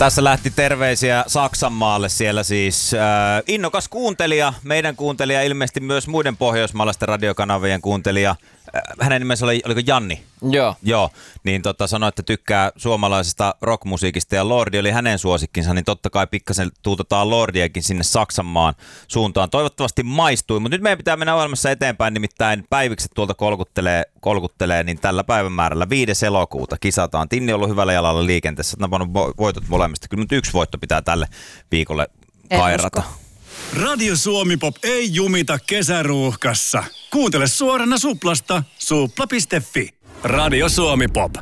Tässä lähti terveisiä Saksanmaalle, siellä siis innokas kuuntelija, meidän kuuntelija, ilmeisesti myös muiden pohjoismaalaisten radiokanavien kuuntelija. Hänen nimensä oliko Janni? Joo, niin sanoi, että tykkää suomalaisesta rockmusiikista ja Lordi oli hänen suosikkinsa, niin totta kai pikkasen tuutetaan Lordiakin sinne Saksanmaan suuntaan. Toivottavasti maistui, mutta nyt meidän pitää mennä ohjelmassa eteenpäin, nimittäin päivikset tuolta kolkuttelee, niin tällä päivämäärällä 5. elokuuta kisataan. Tinni on ollut hyvällä jalalla liikenteessä, että on voitot molemmista. Kyllä nyt 1 voitto pitää tälle viikolle kairata. Radio Suomi Pop ei jumita kesäruuhkassa. Kuuntele suorana Suplasta, supla.fi. Radio Suomi Pop.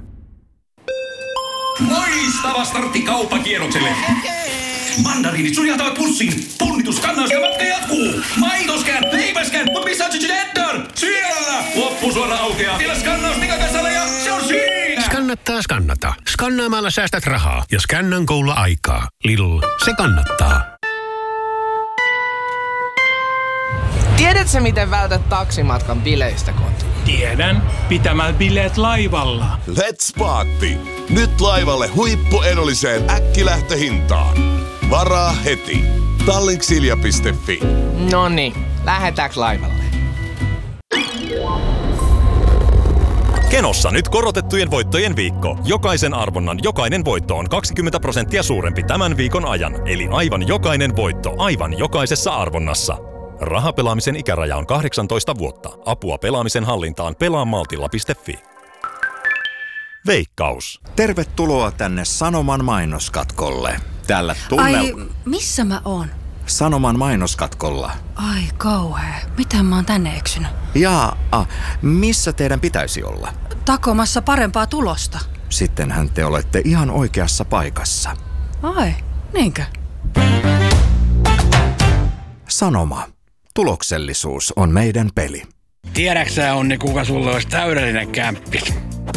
Loistava startti kauppakierrokselle. Mandariinit suljaltavat pussin. Punnitus, kannaus ja matka jatkuu. Maitoskään, leipäskään, mutta missä on Cheddar? Siellä! Loppusuora aukeaa. Vielä skannaus Nikakasalle ja se on siinä! Skannata. Skannaamalla säästät rahaa ja Scannan koululla aikaa. Lidl, se kannattaa. Tiedätkö, miten vältät taksimatkan bileistä kotiin? Tiedän. Pitämällä bileet laivalla. Let's party! Nyt laivalle huippuedulliseen äkkilähtöhintaan. Varaa heti. Tallinksilja.fi. Noniin, lähetäänkö laivalle? Kenossa nyt korotettujen voittojen viikko. Jokaisen arvonnan jokainen voitto on 20% suurempi tämän viikon ajan. Eli aivan jokainen voitto aivan jokaisessa arvonnassa. Rahapelaamisen ikäraja on 18 vuotta. Apua pelaamisen hallintaan pelaamaltilla.fi. Veikkaus. Tervetuloa tänne Sanoman mainoskatkolle. Tällä Ai, missä mä oon? Sanoman mainoskatkolla. Ai kauhea. Miten mä oon tänne eksynyt? Missä teidän pitäisi olla? Takomassa parempaa tulosta. Sittenhän te olette ihan oikeassa paikassa. Ai, niinkö? Sanoma. Tuloksellisuus on meidän peli. Tiedäksä, Onni, kuka sulle olisi täydellinen kämppis?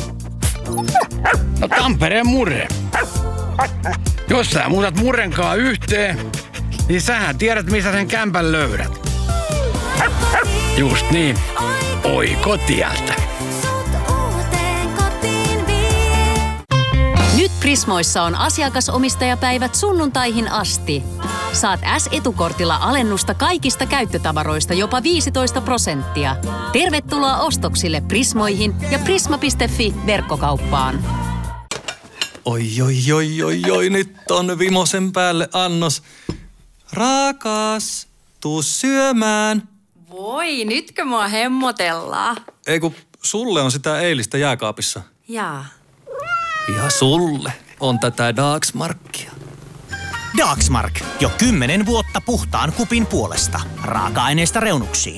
No Tampereen Murre. Jos sä muutat Murrenkaan yhteen, niin sähän tiedät, missä sen kämpän löydät. Just niin. Oikotieltä. Nyt Prismoissa on asiakasomistajapäivät sunnuntaihin asti. Saat S-etukortilla alennusta kaikista käyttötavaroista jopa 15%. Tervetuloa ostoksille Prismoihin ja prisma.fi verkkokauppaan. Oi, nyt on vimosen päälle annos. Rakas, tuu syömään. Voi, nytkö mua hemmotellaan? Ei kun sulle on sitä eilistä jääkaapissa. Jaa. Ja sulle on tätä Dagsmarkia. Dagsmark. Jo 10 vuotta puhtaan kupin puolesta. Raaka-aineista reunuksiin.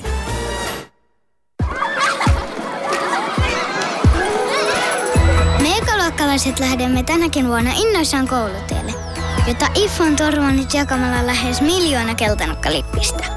Me ekaluokkalaiset lähdemme tänäkin vuonna innoissaan koulutielle, jota IF on turvannut jakamalla lähes 1 000 000 keltanokkalippistä.